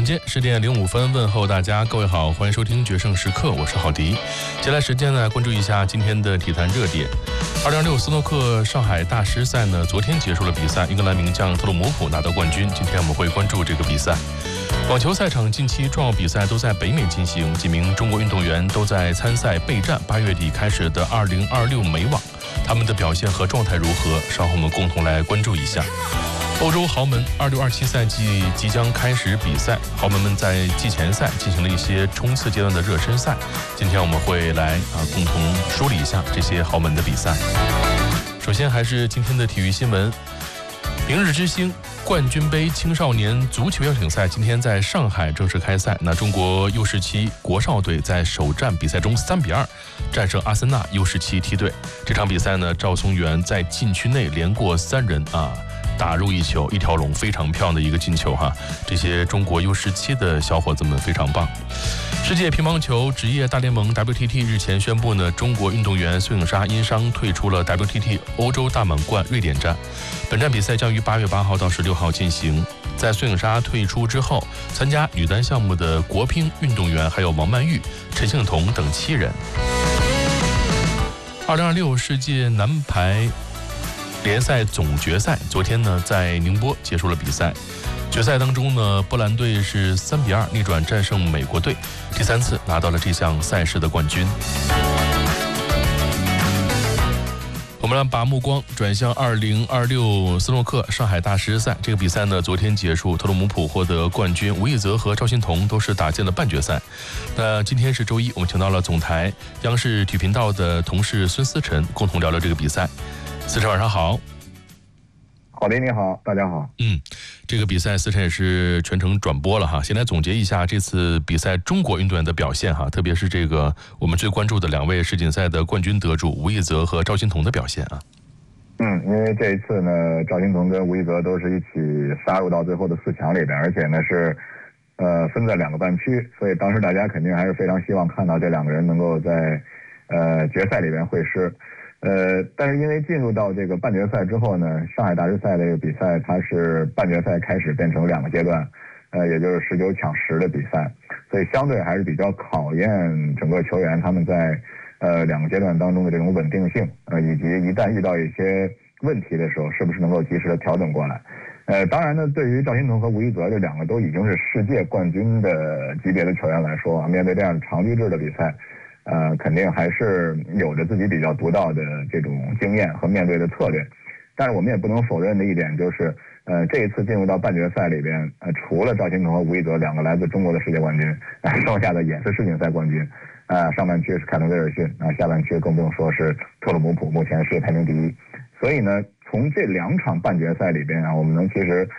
晚间10点05分，问候大家，各位好，欢迎收听决胜时刻，我是郝迪。接下来时间呢，关注一下今天的体坛热点。2026斯诺克上海大师赛呢，昨天结束了比赛，英格兰名将特鲁姆普拿到冠军。今天我们会关注这个比赛。网球赛场近期重要比赛都在北美进行，几名中国运动员都在参赛备战8月底开始的2026美网，他们的表现和状态如何？稍后我们共同来关注一下。欧洲豪门26-27赛季即将开始比赛，豪门们在季前赛进行了一些冲刺阶段的热身赛。今天我们会来共同梳理一下这些豪门的比赛。首先还是今天的体育新闻，明日之星冠军杯青少年足球邀请赛今天在上海正式开赛。那中国 U17 国少队在首战比赛中3-2战胜阿森纳 U17 梯队。这场比赛呢，赵松元在禁区内连过3人打入一球，一条龙，非常漂亮的一个进球哈！这些中国 U17 的小伙子们非常棒。世界乒乓球职业大联盟 WTT 日前宣布呢，中国运动员孙颖莎因伤退出了 WTT 欧洲大满贯瑞典站。本站比赛将于8月8号到16号进行。在孙颖莎退出之后，参加女单项目的国乒运动员还有王曼玉、陈幸同等7人。2026世界男排联赛总决赛昨天呢在宁波结束了比赛。决赛当中呢，波兰队是3-2逆转战胜美国队，第3次拿到了这项赛事的冠军。我们来把目光转向2026斯诺克上海大师赛。这个比赛呢昨天结束，特鲁姆普获得冠军，吴亦泽和赵心童都是打进了半决赛。那今天是周一，我们请到了总台央视体育频道的同事孙思辰，共同聊聊这个比赛。思辰晚上好。 郝迪你好，大家好。 这个比赛思辰也是全程转播了哈。先来总结一下这次比赛中国运动员的表现哈，特别是这个我们最关注的2位世锦赛的冠军得主吴亦泽和赵心童的表现啊。 因为这一次呢，赵心童跟吴亦泽都是一起杀入到最后的4强里边，而且呢是分在2个半区，所以当时大家肯定还是非常希望看到这2个人能够在决赛里边会师。但是因为进入到这个半决赛之后呢，上海大师赛这个比赛它是半决赛开始变成2个阶段，也就是19抢10的比赛，所以相对还是比较考验整个球员他们在2个阶段当中的这种稳定性，以及一旦遇到一些问题的时候，是不是能够及时的调整过来。当然呢，对于赵心童和吴亦泽这2个都已经是世界冠军的级别的球员来说，面对这样长局制的比赛，肯定还是有着自己比较独到的这种经验和面对的策略。但是我们也不能否认的一点就是，这一次进入到半决赛里边，除了赵心童和吴亦泽2个来自中国的世界冠军，剩下的也是世锦赛冠军。上半区是凯伦威尔逊，下半区更不用说是特鲁姆普，目前世界排名第1。所以呢，从这2场半决赛里边我们能其实